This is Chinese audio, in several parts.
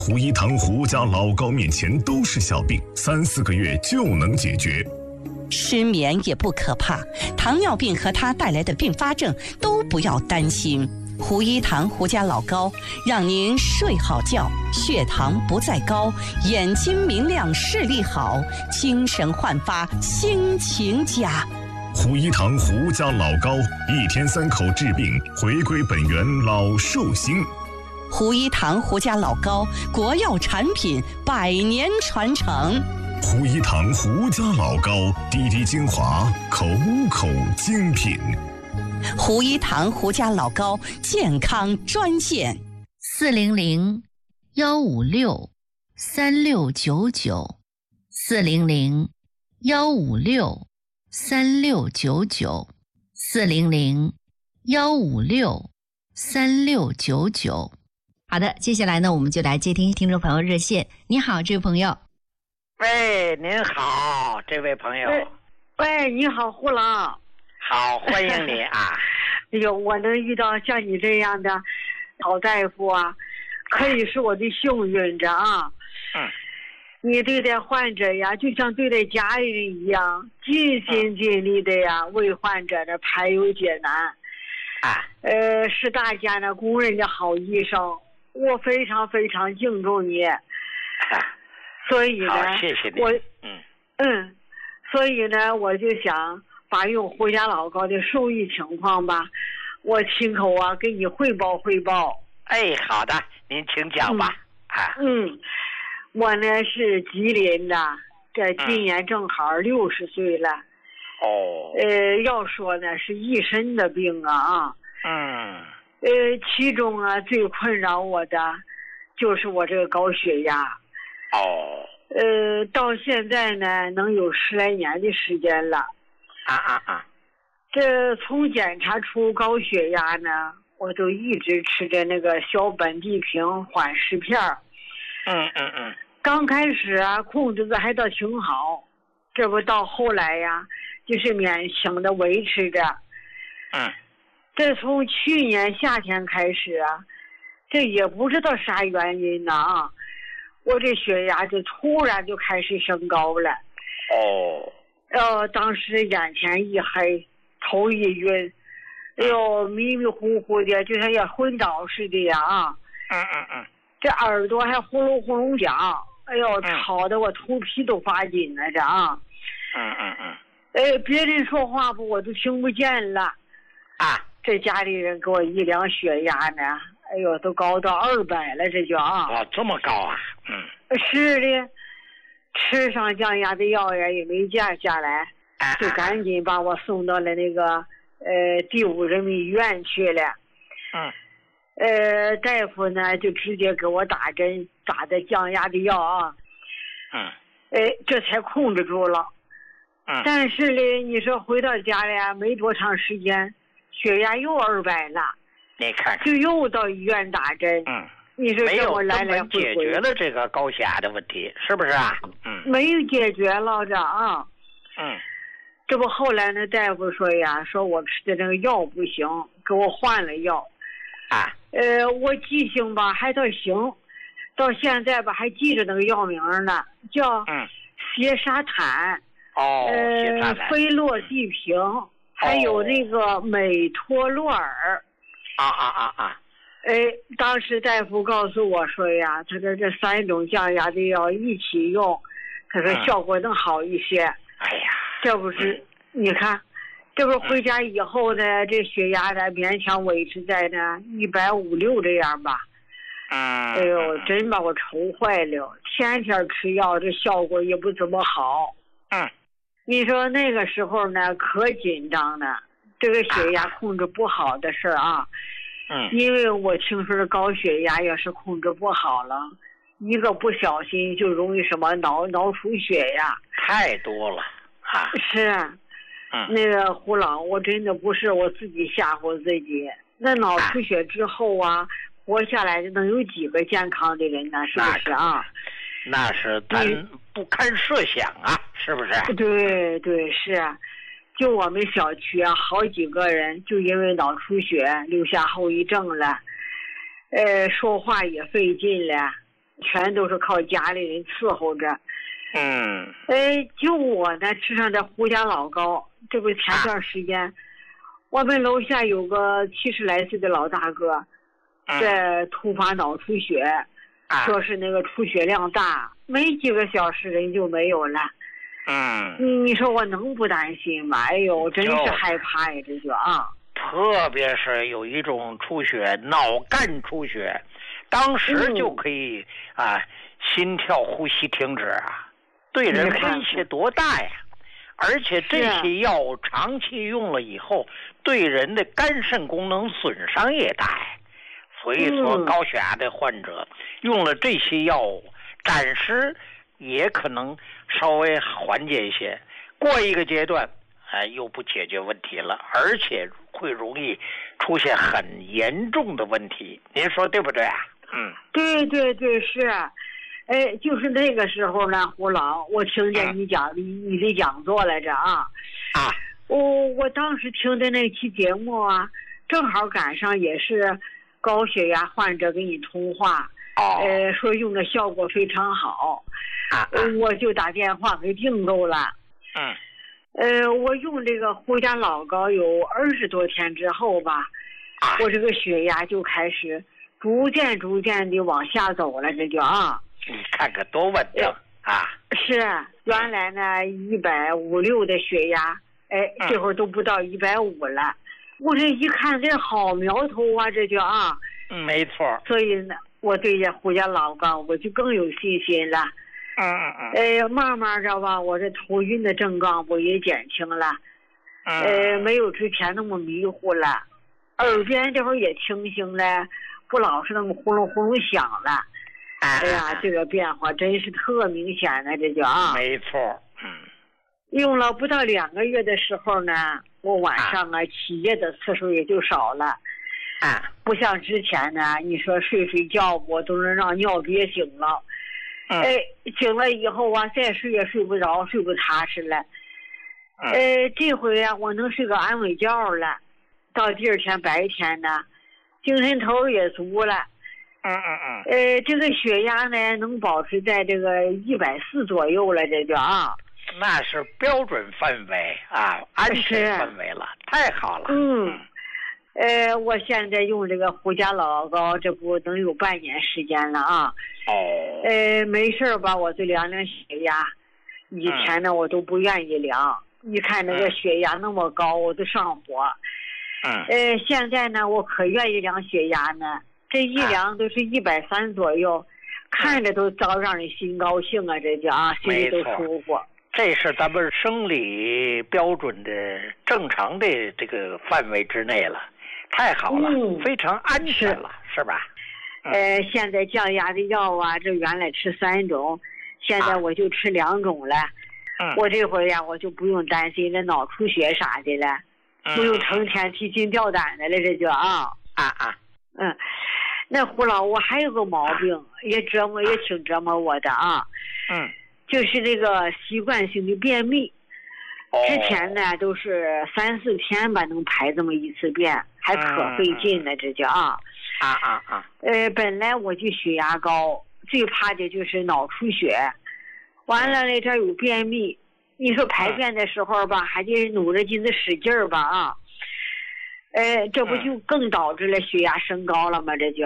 胡一堂胡家老高面前都是小病，3-4个月就能解决。 失眠也不可怕，糖尿病和它带来的并发症都不要担心。胡一堂胡家老高让您睡好觉，血糖不再高，眼睛明亮，视力好，精神焕发，心情佳。 胡一堂胡家老高，1天3口治病，回归本源老寿星。 胡一堂胡家老高，国药产品，100年传承。 胡一堂胡家老高，滴滴精华，口口精品。 胡一堂胡家老高健康专线 400-156-3699，400-156-3699。好的，接下来呢，我们就来接听听众朋友热线。你好，这位朋友。 喂，您好，这位朋友。 喂，你好，胡老。 好，欢迎你啊。 哎呦，我能遇到像你这样的好大夫啊，可以是我的幸运着啊。你对待患者呀，就像对待家人一样，尽心尽力的呀，为患者的排忧解难。是大家呢公认的好医生，我非常非常敬重你。所以呢， 好，谢谢你。 所以呢，我就想把用胡家老高的受益情况吧，我亲口啊给你汇报汇报。 好的，您请讲吧。 我呢是吉林的，这今年正好60岁了。要说呢是一身的病啊。其中啊最困扰我的就是我这个高血压。到现在呢能有10来年的时间了。这从检查出高血压呢，我都一直吃着那个小苯地平缓释片。刚开始啊控制的还倒挺好，这不到后来呀就是勉强的维持着。这从去年夏天开始啊，这也不知道啥原因呢啊，我这血压就突然就开始升高了。当时眼前一黑，头一晕，迷迷糊糊的，就像要昏倒似的呀啊。这耳朵还呼噜呼噜响，吵得我头皮都发紧了这啊。别人说话不我都听不见了。这家里人给我一量血压呢，都高到200了，这就啊。 这么高啊？ 是的，吃上降压的药呀也没降下来，就赶紧把我送到了那个第5人民医院去了。大夫呢就直接给我打针，打的降压的药啊。这才控制住了。但是呢，你说回到家里啊，没多长时间，血压又200了。 你看看， 就又到医院打针。你说这我来来回回解决了这个高血压的问题，是不是啊？ 没有解决了这啊。这不后来呢，大夫说呀，说我吃的那个药不行，给我换了药。我记性吧还倒行，到现在吧还记着那个药名呢，叫缬沙坦。菲洛地平，还有那个美托洛尔。当时大夫告诉我说呀，他说这3种降压的药一起用，他说效果能好一些。这不是你看，这不回家以后呢，这血压呢勉强维持在呢150-160这样吧。真把我愁坏了，天天吃药，这效果也不怎么好。你说那个时候呢可紧张了，这个血压控制不好的事啊。因为我听说这高血压要是控制不好了，一个不小心就容易什么脑出血呀， 太多了。 是。那个胡老，我真的不是我自己吓唬自己，那脑出血之后啊，活下来能有几个健康的人呢？是不是啊？ 那是咱不堪设想啊，是不是？ 对是。就我们小区啊，好几个人就因为脑出血留下后遗症了，说话也费劲了， 全都是靠家里人伺候着。就我呢吃上这胡家老高，这不前段时间，我们楼下有个70来岁的老大哥，这突发脑出血，说是那个出血量大，没几个小时人就没有了。你说我能不担心吗？哎呦，真是害怕呀，这就特别是有一种出血，脑干出血，当时就可以心跳呼吸停止对人威胁多大呀！而且这些药长期用了以后，对人的肝肾功能损伤也大呀。所以说，高血压的患者用了这些药物，暂时也可能稍微缓解一些，过一个阶段，又不解决问题了，而且会容易出现很严重的问题。您说对不对啊？ 对对对，是。就是那个时候呢，胡老，我听见你讲你的讲座来着我当时听的那期节目正好赶上也是高血压患者跟你通话，说用的效果非常好，我就打电话给订购了。我用这个胡家老高有20多天之后吧，我这个血压就开始逐渐的往下走了，这就你看看多稳定是原来呢150、6的血压，这会儿都不到150了。我这一看，这好苗头这就没错。 所以呢，我对这胡家老高我就更有信心了。慢慢知道吧，我这头晕的症状我也减轻了，没有之前那么迷糊了，耳边这会儿也清醒了，不老是那么呼隆呼隆响了。哎呀，这个变化真是特明显的，这就没错。 用了不到2个月的时候呢，我晚上起夜的次数也就少了。不像之前呢，你说睡觉我都能让尿憋醒了。醒了以后再睡也睡不着，睡不踏实了。这回我能睡个安稳觉了，到第二天白天呢，精神头也足了。这个血压呢能保持在这个140左右了，这就那是标准范围安全范围了，太好了。 我现在用这个胡家老高，这不能有半年时间了没事吧，我就量量血压。以前呢我都不愿意量，一看那个血压那么高我都上火。现在呢我可愿意量血压呢，这一量都是130左右，看着都早让人心高兴这就心里都舒服。 这是咱们生理标准的正常的这个范围之内了，太好了，非常安全了，是吧？ 现在降压的药这原来吃3种，现在我就吃2种了。我这回我就不用担心这脑出血啥的了，不用成天提心吊胆的了，这就那胡老，我还有个毛病，也挺折磨我的就是这个习惯性的便秘。之前呢都是3、4天吧能排这么一次便，还可费劲呢，这就本来我就血压高，最怕的就是脑出血，完了呢这有便秘，你说排便的时候吧还得努着劲子使劲儿吧这不就更导致了血压升高了吗？这就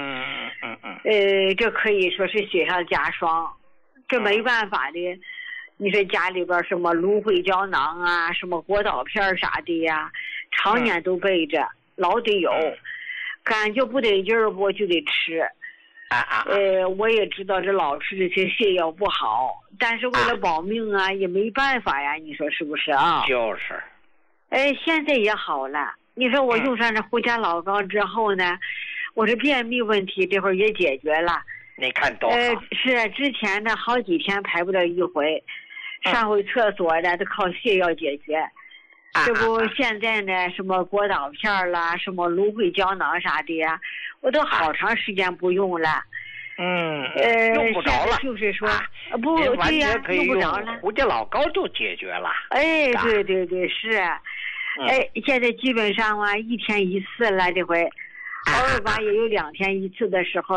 这可以说是雪上加霜，这没办法的。你说家里边什么芦荟胶囊什么果导片啥的常年都备着，老得有，感觉不得劲儿我就得吃。我也知道这老吃这些泻药不好，但是为了保命也没办法呀，你说是不是就是。 现在也好了。你说我用上这胡家老高之后呢，我这便秘问题这会儿也解决了。 你看多好。 是之前呢好几天排不了一回，上回厕所呢都靠泻药解决。这不现在呢什么果导片啦，什么芦荟胶囊啥的我都好长时间不用了。 用不着了， 就是说不对呀，用不着了。 胡家老高就解决了。 对对对，是。现在基本上1天1次了，这回偶尔吧也有2天1次的时候，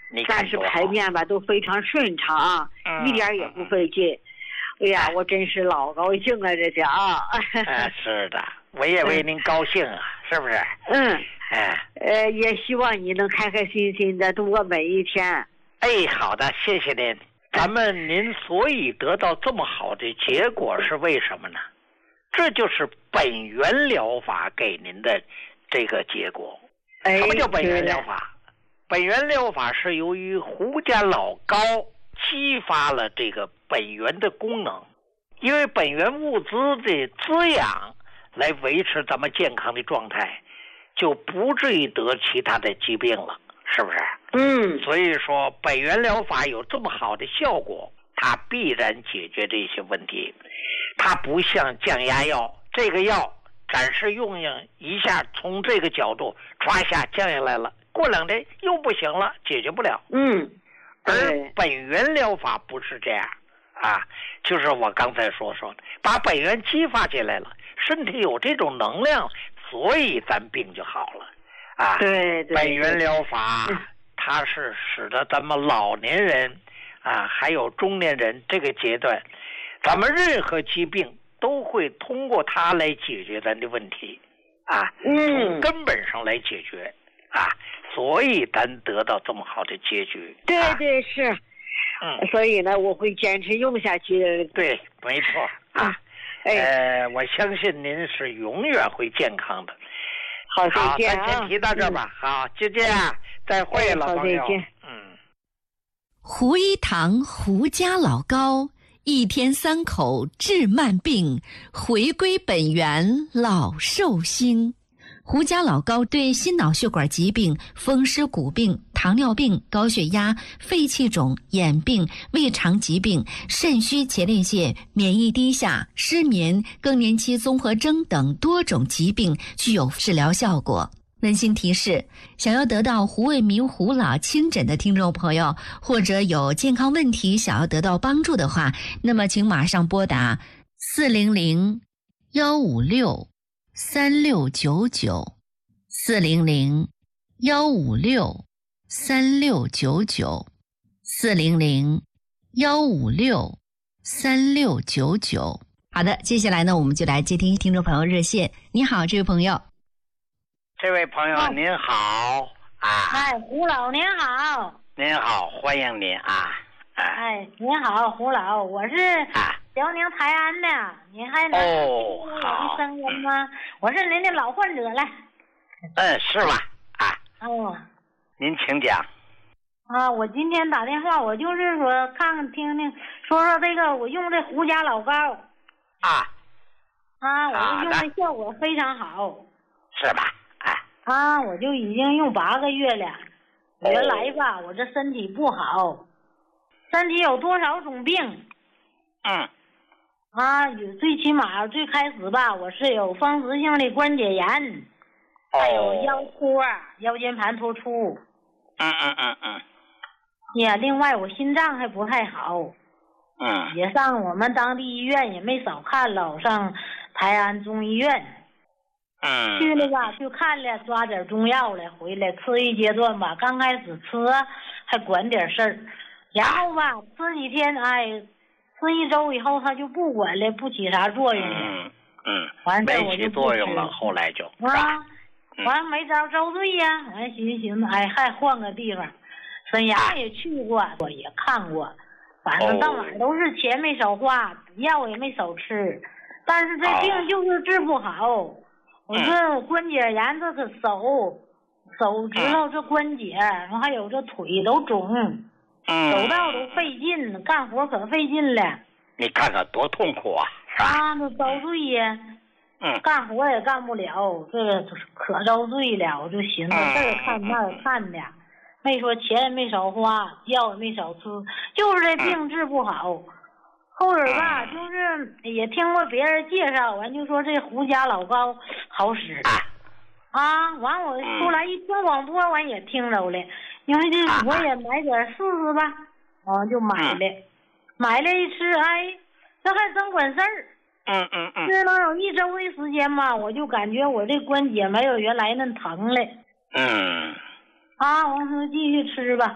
但是排便吧都非常顺畅，一点也不费劲。哎呀，我真是老高兴了，这是啊。 是的，我也为您高兴啊，是不是？ 也希望你能开开心心的度过每一天。 好的，谢谢您。您所以得到这么好的结果是为什么呢？这就是本源疗法给您的这个结果。什么叫本源疗法？本源疗法是由于胡家老膏激发了这个本源的功能，因为本源物质的滋养来维持咱们健康的状态，就不至于得其他的疾病了，是不是？所以说本源疗法有这么好的效果，它必然解决这些问题。它不像降压药，这个药暂时用一下，从这个角度唰一下降下来了，过2天又不行了，解决不了。而本源疗法不是这样啊，就是我刚才说的，把本源激发起来了，身体有这种能量，所以咱病就好了啊。对，本源疗法它是使得咱们老年人啊，还有中年人这个阶段，咱们任何疾病都会通过它来解决咱的问题啊，从根本上来解决啊，所以咱得到这么好的结局。 对，是。所以呢，我会坚持用下去。对， 没错啊。我相信您是永远会健康的。 好，再见啊。 咱先提到这吧。好，就这样，再会了，朋友。 再见。 胡一堂胡家老膏，1天3口治慢病，回归本源老寿星。胡家老膏对心脑血管疾病、风湿骨病、糖尿病、高血压、肺气肿、眼病、胃肠疾病、肾虚前列腺、免疫低下、失眠、更年期综合征等多种疾病具有治疗效果。温馨提示：想要得到胡卫民胡老亲诊的听众朋友，或者有健康问题想要得到帮助的话，那么请马上拨打400-156-3699，400-156-3699。好的，接下来呢，我们就来接听听众朋友热线。你好，这位朋友。 这位朋友您好啊！ 胡老您好。 您好，欢迎您啊！ 您好，胡老，我是辽宁泰安的，您还能听我的声音吗？我是您的老患者了。 是吧？您请讲。 我今天打电话，我就是说看看听听，说说这个我用这胡家老膏。我用的效果非常好。 是吧？ 我就已经用8个月了。原来吧，我这身体不好，身体有多少种病？最起码最开始吧，我是有风湿性的关节炎，还有腰托、腰间盘突出。另外我心脏还不太好。也上我们当地医院也没少看了，上泰安中医院。去了吧，去看了，抓点中药来，回来吃一阶段吧。刚开始吃还管点事儿，然后吧吃几天，吃1周以后他就不管了，不起啥作用了。完事我就不吃。没起作用了，后来就完没招遭罪呀。完寻思，还换个地方，沈阳也去过，我也看过，反正到哪儿都是钱没少花，药也没少吃，但是这病就是治不好。我这关节炎，这个手指头这关节，然后还有这腿都肿，走道都费劲，干活可费劲了。 你看看多痛苦啊！ 那遭罪呀。干活也干不了，这个可遭罪了。我就寻思这儿看那儿看的，没说钱也没少花，药也没少吃，就是这病治不好。后边吧，就是也听过别人介绍，完就说这胡家老膏好使。完我出来一听广播，完也听着了，因为这我也买点试试吧，就买了，买了一吃，这还真管事儿。吃能有1周的时间吧，我就感觉我这关节没有原来那疼了。我说继续吃吧，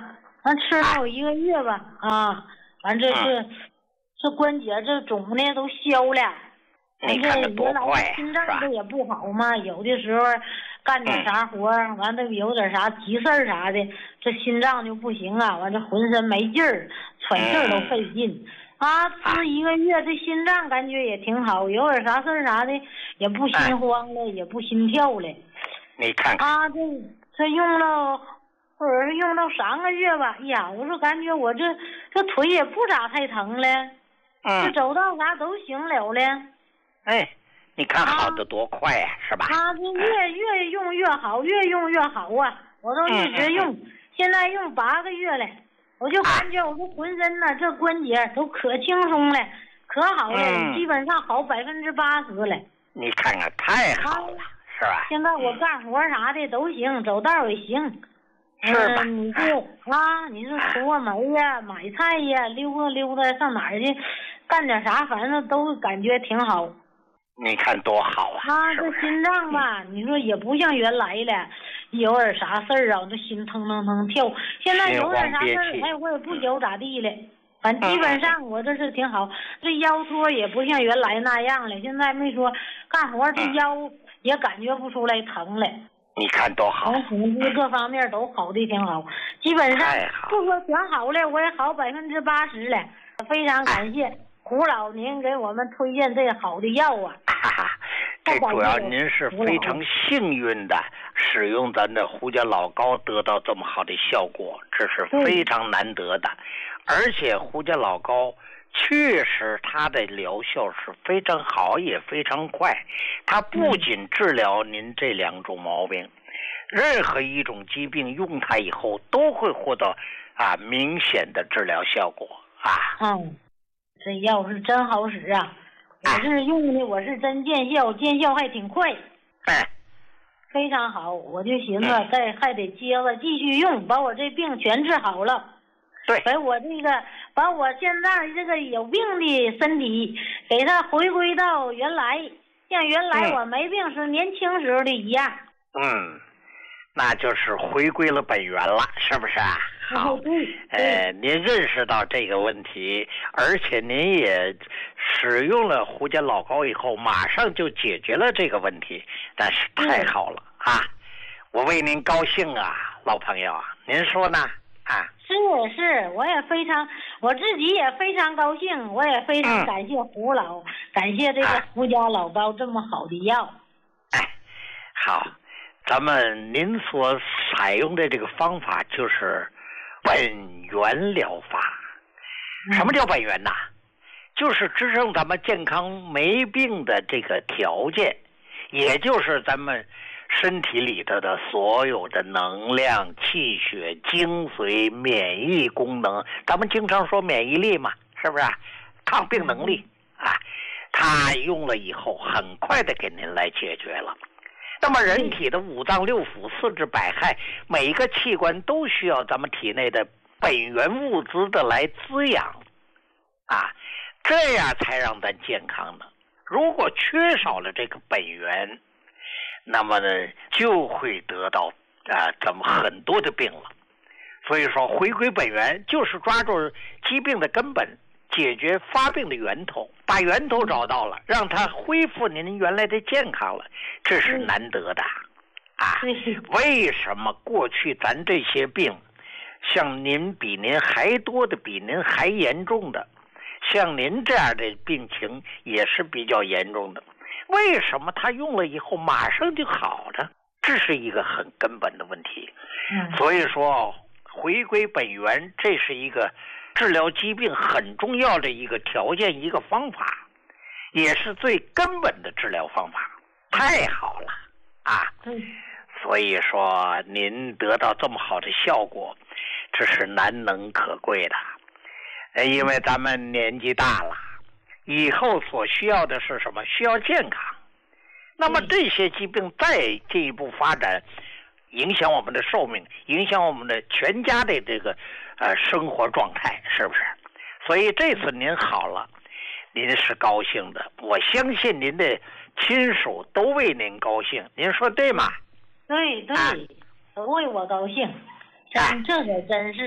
完吃了有1个月吧，完这关节这肿的都消了。 你看这多快呀！ 心脏这也不好嘛，有的时候干点啥活，完了有点啥急事儿啥的，这心脏就不行啊，完这浑身没劲儿，喘气儿都费劲。吃1个月，这心脏感觉也挺好，有点啥事儿啥的也不心慌了，也不心跳了。 你看看这用了，或者是用到3个月吧，哎呀，我说感觉我这腿也不咋太疼了，这走道啥都行了了。 哎，你看好的多快呀，是吧？ 这越用越好，越用越好啊！我都一直用，现在用8个月了，我就感觉我这浑身呢，这关节都可轻松了，可好了，基本上好80%了。 你看看，太好了，是吧？ 现在我干活啥的都行，走道也行。 是吧？ 你是除个煤呀、买菜呀、溜达上哪儿去，干点啥，反正都感觉挺好。 你看多好啊！ 这心脏吧，你说也不像原来了，有点啥事儿我这心腾腾腾跳。现在有点啥事儿，我也不觉咋地了。反正基本上我这是挺好，这腰托也不像原来那样了。现在没说干活这腰也感觉不出来疼了。 你看多好！ 从组织各方面都好的挺好，基本上不说全好了，我也好80%了。非常感谢胡老您给我们推荐这好的药啊！ 这主要您是非常幸运的使用咱的胡家老膏得到这么好的效果，这是非常难得的。而且胡家老膏确实它的疗效是非常好，也非常快。它不仅治疗您这2种毛病，任何一种疾病用它以后都会获得明显的治疗效果啊。 这药是真好使啊！我是用的，我是真见效，见效还挺快。非常好，我就寻思还得接着继续用，把我这病全治好了。 对， 把我现在这个有病的身体给它回归到原来，像原来我没病时年轻时候的一样。 那就是回归了本源了，是不是啊？好，您认识到这个问题，而且您也使用了胡家老膏以后，马上就解决了这个问题，但是太好了我为您高兴啊，老朋友啊，您说呢？ 是，我自己也非常高兴，我也非常感谢胡老，感谢这个胡家老膏这么好的药。 好，您所采用的这个方法就是本源疗法。什么叫本源呢？就是支撑咱们健康没病的这个条件，也就是咱们身体里头的所有的能量、气血、精髓、免疫功能，咱们经常说免疫力嘛，是不是抗病能力它用了以后很快的给您来解决了。那么人体的5脏6腑、4肢百骸，每一个器官都需要咱们体内的本源物质的来滋养这样才让咱健康呢。如果缺少了这个本源，那么呢就会得到咱们很多的病了。所以说回归本源就是抓住疾病的根本，解决发病的源头，把源头找到了，让它恢复您原来的健康了，这是难得的为什么过去咱这些病像您比您还多的，比您还严重的，像您这样的病情也是比较严重的，为什么他用了以后马上就好了？这是一个很根本的问题。所以说回归本源，这是一个治疗疾病很重要的一个条件，一个方法，也是最根本的治疗方法。太好了所以说您得到这么好的效果，这是难能可贵的。因为咱们年纪大了，以后所需要的是什么？需要健康。那么这些疾病再进一步发展，影响我们的寿命，影响我们的全家的这个生活状态，是不是？所以这次您好了，您是高兴的，我相信您的亲属都为您高兴，您说对吗？ 对，都为我高兴，这可真是。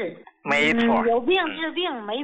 没错。 有病治病，没